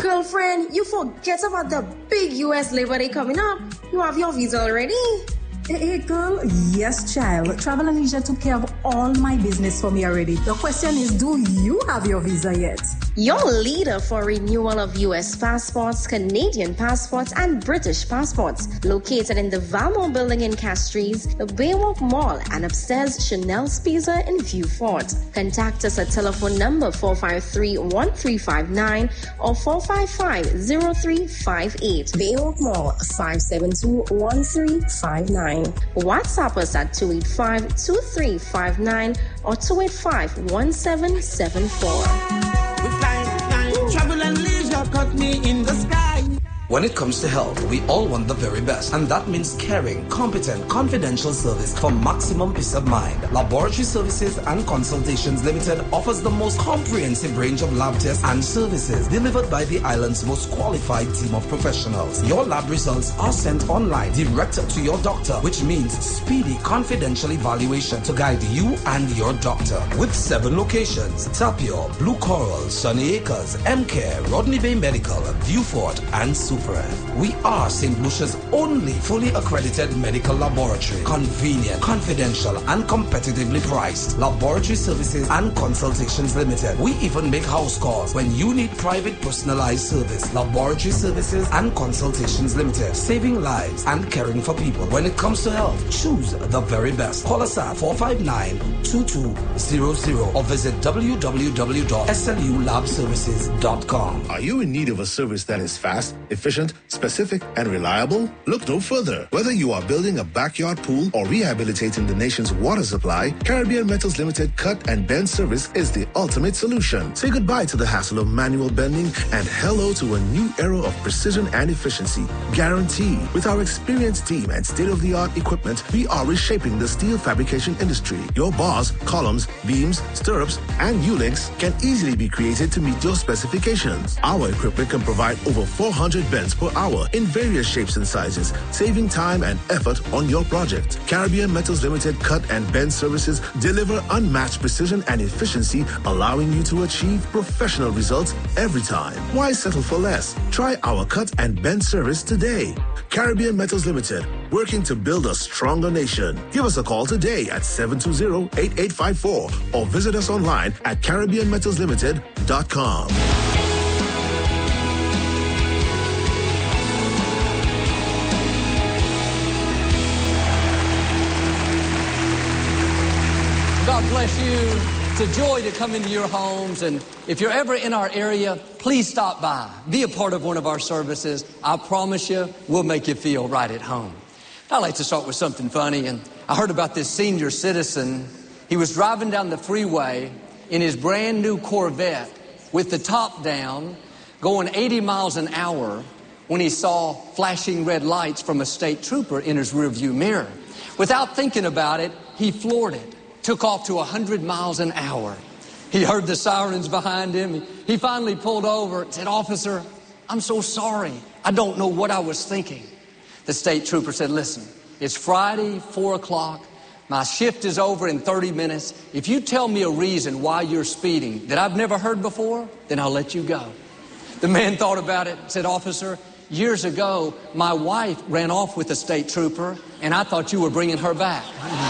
Girlfriend, you forget about the big US Labor Day coming up. You have your visa already? Hey, girl. Yes, child. Travel and Leisure took care of all my business for me already. The question is, do you have your visa yet? Your leader for renewal of US passports, Canadian passports, and British passports. Located in the Valmont building in Castries, the Baywalk Mall, and upstairs Chanel's Pizza in Vieux Fort. Contact us at telephone number 453-1359 or 455-0358. Baywalk Mall, 572-1359. WhatsApp us at 285-2359 or 285-1774. Travel and leisure got me in the sky. When it comes to health, we all want the very best, and that means caring, competent, confidential service for maximum peace of mind. Laboratory Services and Consultations Limited offers the most comprehensive range of lab tests and services delivered by the island's most qualified team of professionals. Your lab results are sent online direct to your doctor, which means speedy, confidential evaluation to guide you and your doctor. With 7 locations: Tapio, Blue Coral, Sunny Acres, M-Care, Rodney Bay Medical, Vieux Fort, and Super. We are St. Lucia's only fully accredited medical laboratory. Convenient, confidential, and competitively priced. Laboratory Services and Consultations Limited. We even make house calls when you need private personalized service. Laboratory Services and Consultations Limited. Saving lives and caring for people. When it comes to health, choose the very best. Call us at 459-2200 or visit www.slulabservices.com. Are you in need of a service that is fast, efficient, specific, and reliable? Look no further. Whether you are building a backyard pool or rehabilitating the nation's water supply, Caribbean Metals Limited cut and bend service is the ultimate solution. Say goodbye to the hassle of manual bending and hello to a new era of precision and efficiency. Guaranteed. With our experienced team and state-of-the-art equipment, we are reshaping the steel fabrication industry. Your bars, columns, beams, stirrups, and U-links can easily be created to meet your specifications. Our equipment can provide over 400 bends per hour in various shapes and sizes, saving time and effort on your project. Caribbean Metals Limited cut and bend services deliver unmatched precision and efficiency, allowing you to achieve professional results every time. Why settle for less? Try our cut and bend service today. Caribbean Metals Limited, working to build a stronger nation. Give us a call today at 720-8854 or visit us online at CaribbeanMetalsLimited.com. God bless you. It's a joy to come into your homes. And if you're ever in our area, please stop by. Be a part of one of our services. I promise you, we'll make you feel right at home. I'd like to start with something funny. And I heard about this senior citizen. He was driving down the freeway in his brand new Corvette with the top down, going 80 miles an hour when he saw flashing red lights from a state trooper in his rearview mirror. Without thinking about it, he floored it. Took off to 100 miles an hour. He heard the sirens behind him. He finally pulled over and said, "Officer, I'm so sorry. I don't know what I was thinking." The state trooper said, "Listen, it's Friday, 4 o'clock. My shift is over in 30 minutes. If you tell me a reason why you're speeding that I've never heard before, then I'll let you go." The man thought about it and said, "Officer, years ago, my wife ran off with a state trooper, and I thought you were bringing her back."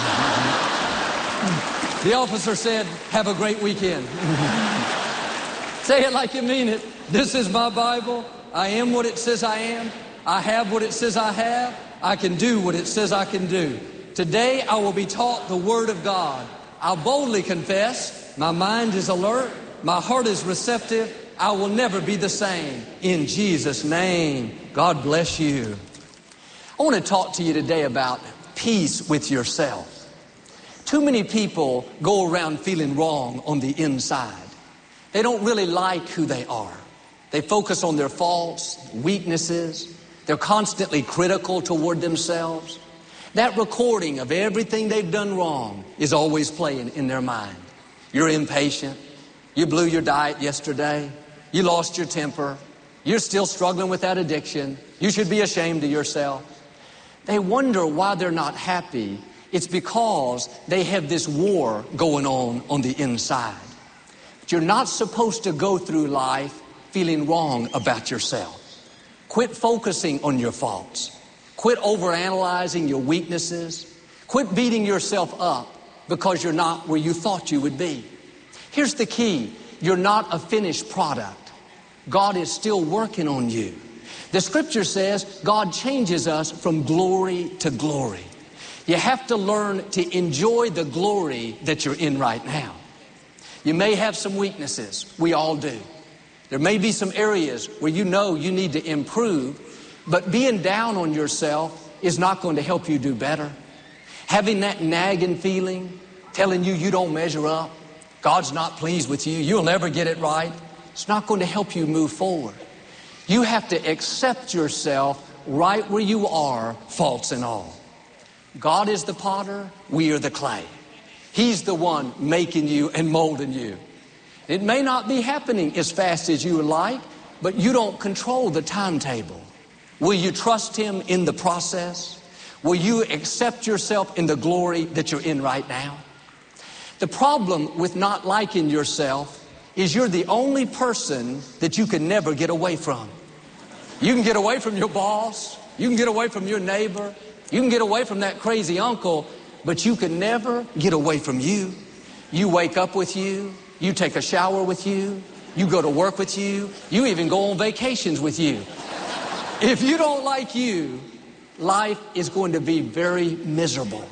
The officer said, "Have a great weekend." Say it like you mean it. This is my Bible. I am what it says I am. I have what it says I have. I can do what it says I can do. Today I will be taught the Word of God. I boldly confess. My mind is alert. My heart is receptive. I will never be the same. In Jesus' name, God bless you. I want to talk to you today about peace with yourself. Too many people go around feeling wrong on the inside. They don't really like who they are. They focus on their faults, weaknesses. They're constantly critical toward themselves. That recording of everything they've done wrong is always playing in their mind. You're impatient. You blew your diet yesterday. You lost your temper. You're still struggling with that addiction. You should be ashamed of yourself. They wonder why they're not happy. It's because they have this war going on the inside. But you're not supposed to go through life feeling wrong about yourself. Quit focusing on your faults. Quit overanalyzing your weaknesses. Quit beating yourself up because you're not where you thought you would be. Here's the key. You're not a finished product. God is still working on you. The scripture says God changes us from glory to glory. You have to learn to enjoy the glory that you're in right now. You may have some weaknesses. We all do. There may be some areas where you know you need to improve, but being down on yourself is not going to help you do better. Having that nagging feeling, telling you don't measure up, God's not pleased with you, you'll never get it right, it's not going to help you move forward. You have to accept yourself right where you are, faults and all. God is the potter, we are the clay. He's the one making you and molding you. It may not be happening as fast as you would like, but you don't control the timetable. Will you trust Him in the process? Will you accept yourself in the glory that you're in right now? The problem with not liking yourself is you're the only person that you can never get away from. You can get away from your boss. You can get away from your neighbor. You can get away from that crazy uncle, but you can never get away from you. You wake up with you. You take a shower with you. You go to work with you. You even go on vacations with you. If you don't like you, life is going to be very miserable.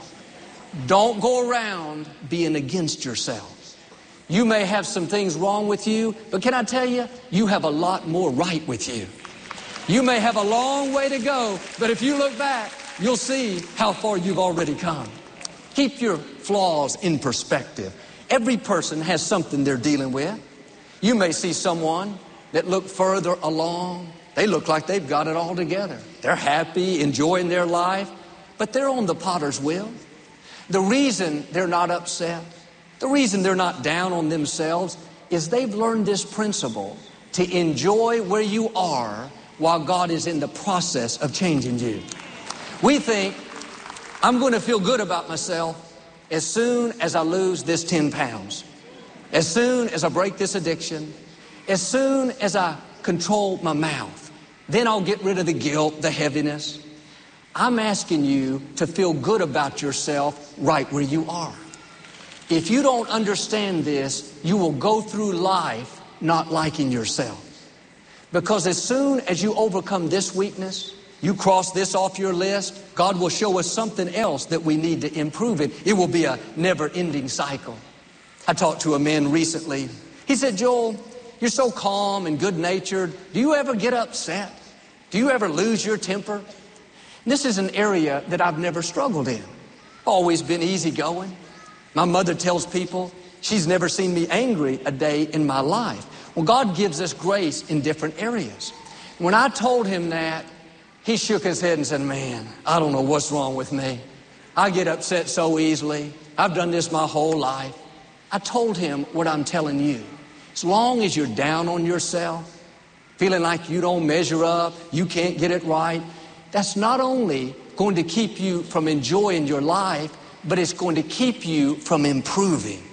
Don't go around being against yourself. You may have some things wrong with you, but can I tell you, you have a lot more right with you. You may have a long way to go, but if you look back, you'll see how far you've already come. Keep your flaws in perspective. Every person has something they're dealing with. You may see someone that look further along. They look like they've got it all together. They're happy, enjoying their life, but they're on the potter's wheel. The reason they're not upset, the reason they're not down on themselves is they've learned this principle to enjoy where you are while God is in the process of changing you. We think, I'm going to feel good about myself as soon as I lose this 10 pounds, as soon as I break this addiction, as soon as I control my mouth, then I'll get rid of the guilt, the heaviness. I'm asking you to feel good about yourself right where you are. If you don't understand this, you will go through life not liking yourself. Because as soon as you overcome this weakness, you cross this off your list, God will show us something else that we need to improve in. It will be a never-ending cycle. I talked to a man recently. He said, Joel, you're so calm and good-natured. Do you ever get upset? Do you ever lose your temper? This is an area that I've never struggled in. Always been easygoing. My mother tells people she's never seen me angry a day in my life. Well, God gives us grace in different areas. When I told him that, he shook his head and said, man, I don't know what's wrong with me. I get upset so easily. I've done this my whole life. I told him what I'm telling you. As long as you're down on yourself, feeling like you don't measure up, you can't get it right, that's not only going to keep you from enjoying your life, but it's going to keep you from improving.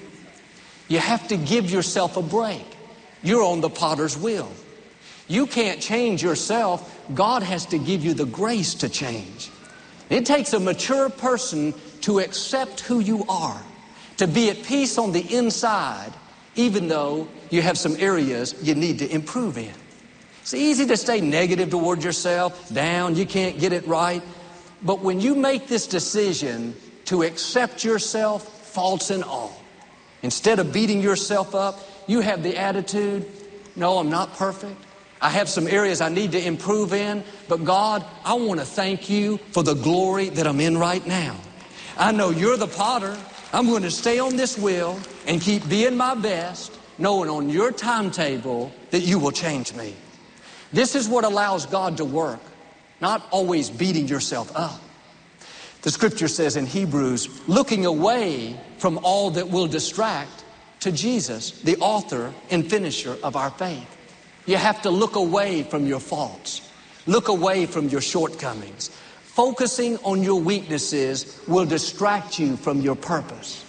You have to give yourself a break. You're on the potter's wheel. You can't change yourself. God has to give you the grace to change. It takes a mature person to accept who you are, to be at peace on the inside, even though you have some areas you need to improve in. It's easy to stay negative toward yourself, down, you can't get it right. But when you make this decision to accept yourself, faults and all, instead of beating yourself up, you have the attitude, no, I'm not perfect. I have some areas I need to improve in, but God, I want to thank you for the glory that I'm in right now. I know you're the potter. I'm going to stay on this wheel and keep being my best, knowing on your timetable that you will change me. This is what allows God to work, not always beating yourself up. The scripture says in Hebrews, looking away from all that will distract to Jesus, the author and finisher of our faith. You have to look away from your faults. Look away from your shortcomings. Focusing on your weaknesses will distract you from your purpose.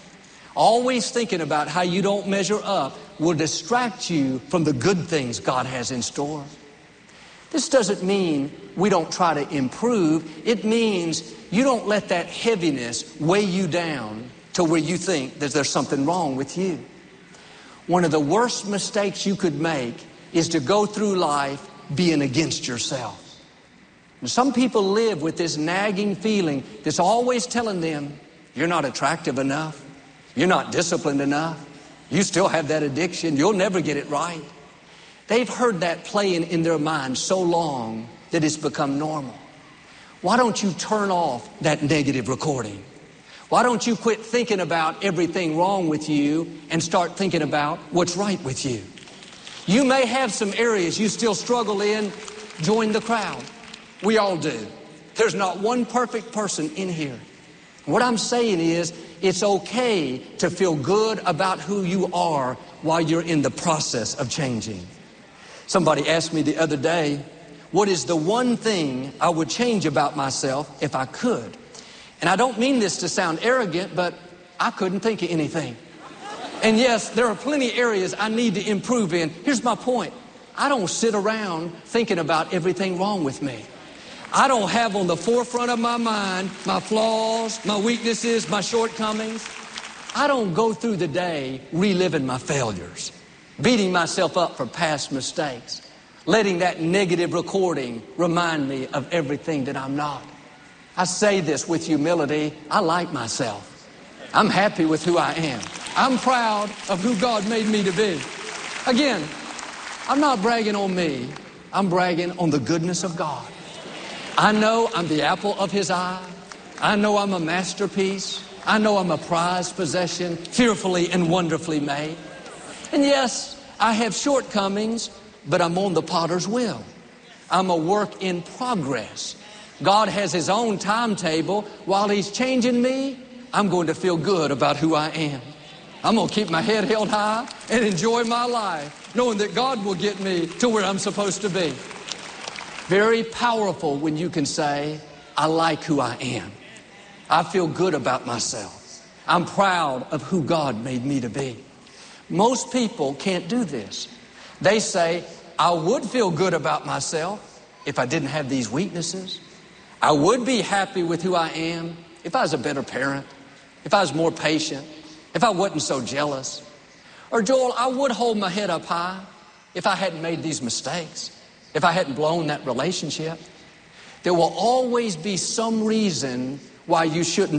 Always thinking about how you don't measure up will distract you from the good things God has in store. This doesn't mean we don't try to improve. It means you don't let that heaviness weigh you down to where you think that there's something wrong with you. One of the worst mistakes you could make is to go through life being against yourself. And some people live with this nagging feeling that's always telling them, you're not attractive enough. You're not disciplined enough. You still have that addiction. You'll never get it right. They've heard that playing in their mind so long that it's become normal. Why don't you turn off that negative recording? Why don't you quit thinking about everything wrong with you and start thinking about what's right with you? You may have some areas you still struggle in. Join the crowd. We all do. There's not one perfect person in here. What I'm saying is, it's okay to feel good about who you are while you're in the process of changing. Somebody asked me the other day, what is the one thing I would change about myself if I could? And I don't mean this to sound arrogant, but I couldn't think of anything. And yes, there are plenty of areas I need to improve in. Here's my point. I don't sit around thinking about everything wrong with me. I don't have on the forefront of my mind my flaws, my weaknesses, my shortcomings. I don't go through the day reliving my failures, beating myself up for past mistakes, letting that negative recording remind me of everything that I'm not. I say this with humility. I like myself. I'm happy with who I am. I'm proud of who God made me to be. Again, I'm not bragging on me. I'm bragging on the goodness of God. I know I'm the apple of His eye. I know I'm a masterpiece. I know I'm a prized possession, fearfully and wonderfully made. And yes, I have shortcomings, but I'm on the potter's wheel. I'm a work in progress. God has His own timetable. While He's changing me, I'm going to feel good about who I am. I'm going to keep my head held high and enjoy my life, knowing that God will get me to where I'm supposed to be. Very powerful when you can say, I like who I am. I feel good about myself. I'm proud of who God made me to be. Most people can't do this. They say, I would feel good about myself if I didn't have these weaknesses. I would be happy with who I am if I was a better parent, if I was more patient, if I wasn't so jealous. Or Joel, I would hold my head up high if I hadn't made these mistakes, if I hadn't blown that relationship. There will always be some reason why you shouldn't